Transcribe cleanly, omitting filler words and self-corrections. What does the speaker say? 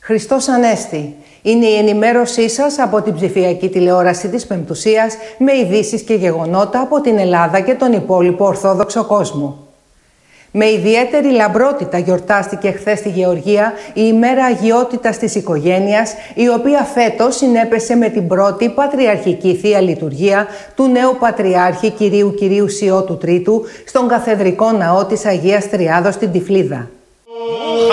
Χριστός Ανέστη. Είναι η ενημέρωσή σας από την ψηφιακή τηλεόραση της Πεμπτουσίας με ειδήσεις και γεγονότα από την Ελλάδα και τον υπόλοιπο Ορθόδοξο κόσμο. Με ιδιαίτερη λαμπρότητα γιορτάστηκε χθες στη Γεωργία η ημέρα αγιότητας της οικογένειας, η οποία φέτος συνέπεσε με την πρώτη πατριαρχική Θεία Λειτουργία του νέου Πατριάρχη Κυρίου Σιώτου Τρίτου στον Καθεδρικό Ναό της Αγίας Τριάδος στην Τυφλίδα.